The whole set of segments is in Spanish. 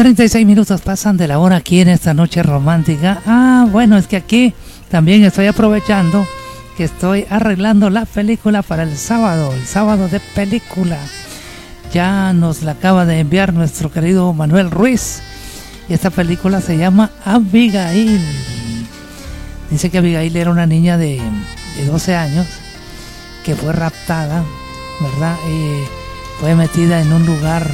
36 minutos pasan de la hora aquí en esta noche romántica. Bueno, es que aquí también estoy aprovechando que estoy arreglando la película para el sábado de película. Ya nos la acaba de enviar nuestro querido Manuel Ruiz. Y esta película se llama Abigail. Dice que Abigail era una niña de 12 años que fue raptada, ¿verdad? Fue metida en un lugar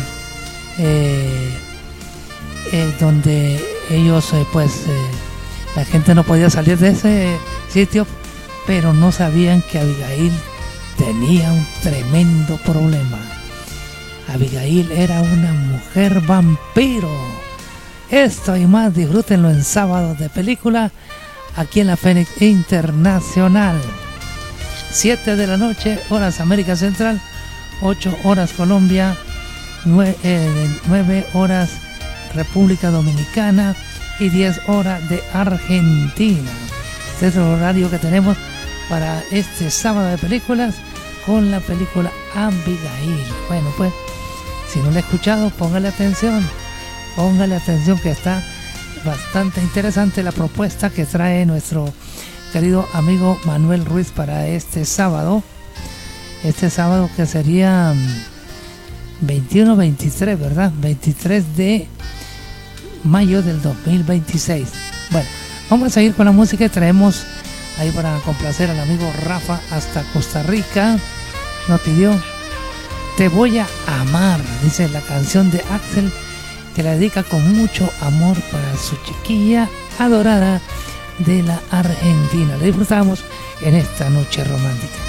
donde ellos, la gente no podía salir de ese sitio, pero no sabían que Abigail tenía un tremendo problema. Abigail era una mujer vampiro. Esto y más, disfrútenlo en sábado de película, aquí en la Fénix Internacional. 7 de la noche, horas América Central, 8 horas Colombia, 9 horas República Dominicana y 10 horas de Argentina. Este es el horario que tenemos para este sábado de películas con la película Abigail. Bueno, pues, si no lo he escuchado, póngale atención que está bastante interesante la propuesta que trae nuestro querido amigo Manuel Ruiz para este sábado que sería 21-23, ¿verdad? 23 de mayo del 2026. Bueno, vamos a seguir con la música y traemos ahí para complacer al amigo Rafa hasta Costa Rica. Nos pidió Te voy a amar, dice la canción de Axel, que la dedica con mucho amor para su chiquilla adorada de la Argentina. La disfrutamos en esta noche romántica.